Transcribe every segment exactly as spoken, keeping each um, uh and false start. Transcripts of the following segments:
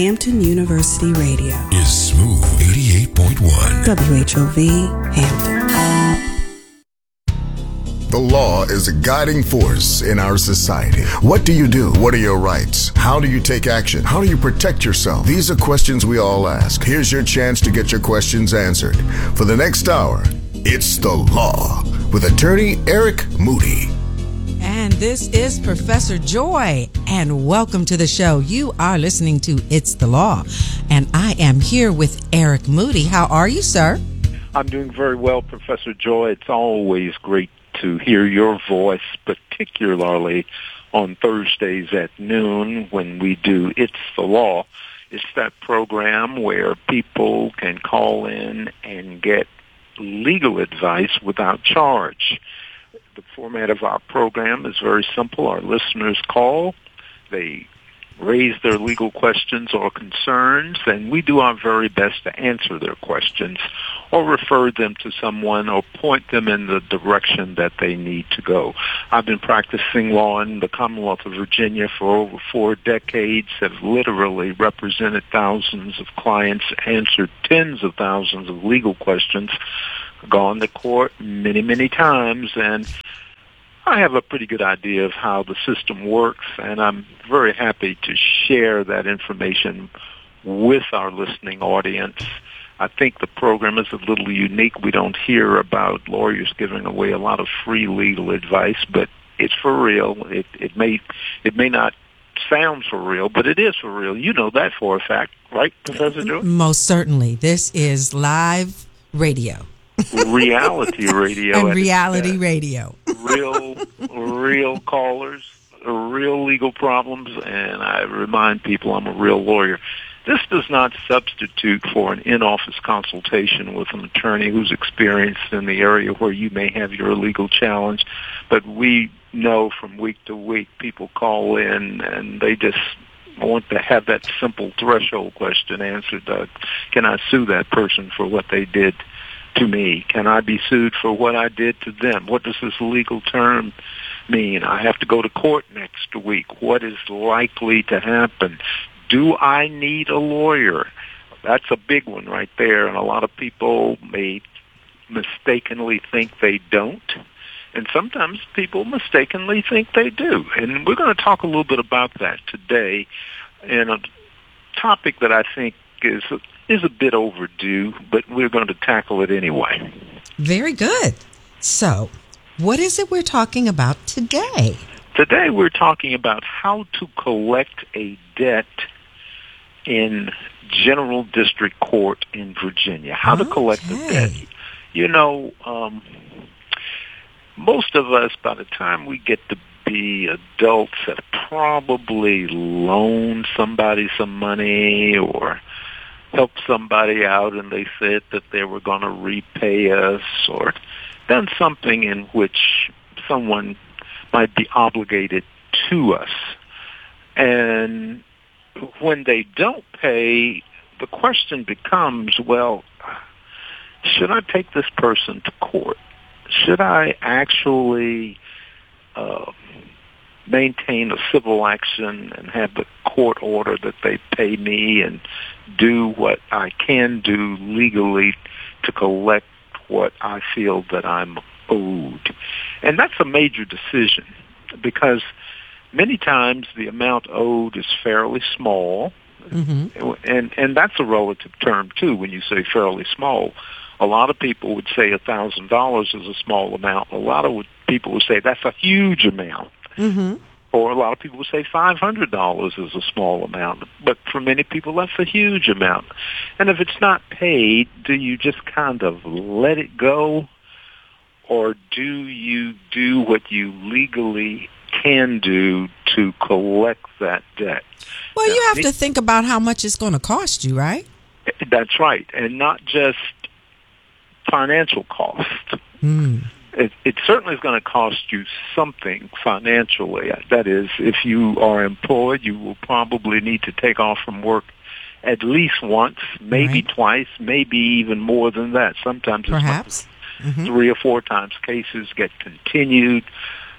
Hampton University Radio is Smooth eighty-eight point one. W H O V Hampton. The law is a guiding force in our society. What do you do? What are your rights? How do you take action? How do you protect yourself? These are questions we all ask. Here's your chance to get your questions answered. For the next hour, it's The Law with attorney Eric Moody. And this is Professor Joy, and welcome to the show. You are listening to It's the Law, and I am here with Eric Moody. How are you, sir? I'm doing very well, Professor Joy. It's always great to hear your voice, particularly on Thursdays at noon when we do It's the Law. It's that program where people can call in and get legal advice without charge. The format of our program is very simple. Our listeners call, they raise their legal questions or concerns, and we do our very best to answer their questions or refer them to someone or point them in the direction that they need to go. I've been practicing law in the Commonwealth of Virginia for over four decades, have literally represented thousands of clients, answered tens of thousands of legal questions, gone to court many, many times, and I have a pretty good idea of how the system works, and I'm very happy to share that information with our listening audience. I think the program is a little unique. We don't hear about lawyers giving away a lot of free legal advice, but it's for real. It, it may it may not sound for real, but it is for real. You know that for a fact, right, Professor Joy? Most certainly. This is live radio. Reality radio. And reality radio. real, real callers, real legal problems, and I remind people I'm a real lawyer. This does not substitute for an in-office consultation with an attorney who's experienced in the area where you may have your legal challenge, but we know from week to week people call in and they just want to have that simple threshold question answered. Uh, can I sue that person for what they did to me? Can I be sued for what I did to them? What does this legal term mean? I have to go to court next week. What is likely to happen? Do I need a lawyer? That's a big one right there, and a lot of people may mistakenly think they don't, and sometimes people mistakenly think they do. And we're going to talk a little bit about that today in a topic that I think is is a bit overdue, but we're going to tackle it anyway. Very good. So, what is it we're talking about today? Today we're talking about how to collect a debt in General District Court in Virginia. How okay. to collect a debt. You know, um, most of us, by the time we get to be adults, have probably loaned somebody some money or helped somebody out and they said that they were going to repay us, or done something in which someone might be obligated to us. And when they don't pay, the question becomes, well, should I take this person to court? Should I actually uh, maintain a civil action and have the court order that they pay me and do what I can do legally to collect what I feel that I'm owed? And that's a major decision because many times the amount owed is fairly small, mm-hmm. and and that's a relative term too when you say fairly small. A lot of people would say one thousand dollars is a small amount. A lot of people would say that's a huge amount. Mm-hmm. Or a lot of people would say five hundred dollars is a small amount. But for many people, that's a huge amount. And if it's not paid, do you just kind of let it go? Or do you do what you legally can do to collect that debt? Well, now, you have to think about how much it's going to cost you, right? That's right. And not just financial cost. Mm. It, it certainly is going to cost you something financially. That is, if you are employed, you will probably need to take off from work at least once, maybe right. twice, maybe even more than that. Sometimes it's perhaps mm-hmm. three or four times. Cases get continued.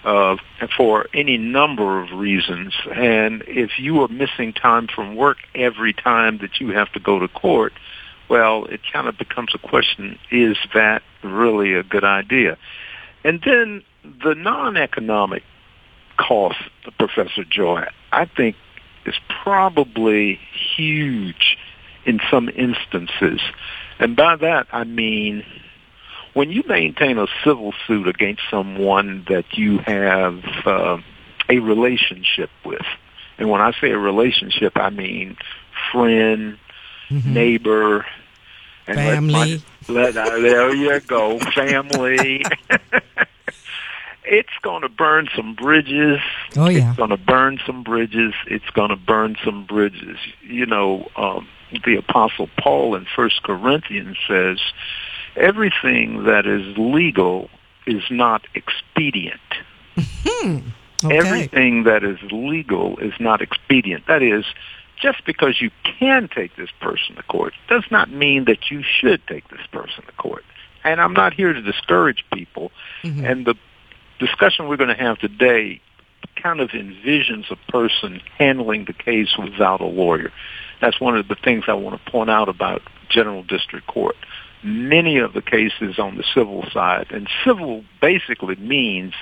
uh, for any number of reasons. And if you are missing time from work every time that you have to go to court, well, it kind of becomes a question, is that really a good idea? And then the non-economic cost, Professor Joy, I think is probably huge in some instances. And by that, I mean, when you maintain a civil suit against someone that you have uh, a relationship with, and when I say a relationship, I mean friend, mm-hmm. neighbor, and family. Let, my, let, uh, there you go, family. It's going to burn some bridges. Oh, yeah. It's going to burn some bridges. It's going to burn some bridges. You know, um, the Apostle Paul in First Corinthians says, everything that is legal is not expedient. Mm-hmm. Okay. Everything that is legal is not expedient. That is, just because you can take this person to court does not mean that you should take this person to court. And I'm not here to discourage people. Mm-hmm. And the discussion we're going to have today kind of envisions a person handling the case without a lawyer. That's one of the things I want to point out about General District Court. Many of the cases on the civil side, and civil basically means